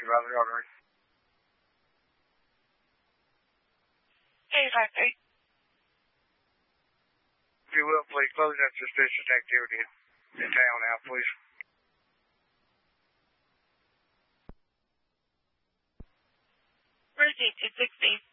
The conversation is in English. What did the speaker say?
by the artery. 853. If you will, please close that suspicious activity in town now, please. Rosie 260.